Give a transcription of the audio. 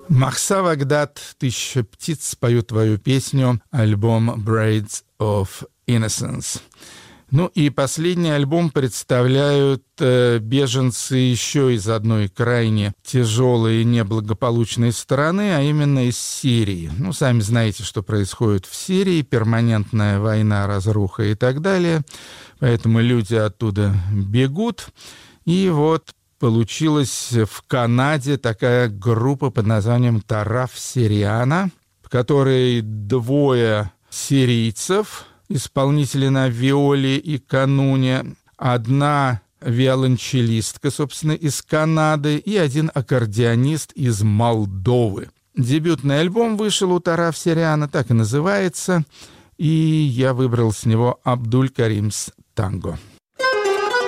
Махса Вагдад, «Тысяча птиц» поют твою песню, альбом «Braids of Innocence». Ну и последний альбом представляют беженцы еще из одной крайне тяжелой и неблагополучной страны, а именно из Сирии. Ну, сами знаете, что происходит в Сирии, перманентная война, разруха и так далее, поэтому люди оттуда бегут. И вот получилась в Канаде такая группа под названием «Тараф Сириана», в которой двое сирийцев, исполнители на виоле и кануне, одна виолончелистка, собственно, из Канады, и один аккордеонист из Молдовы. Дебютный альбом вышел у Тараф Сириана, так и называется, и я выбрал с него «Абдуль Карим's Tango».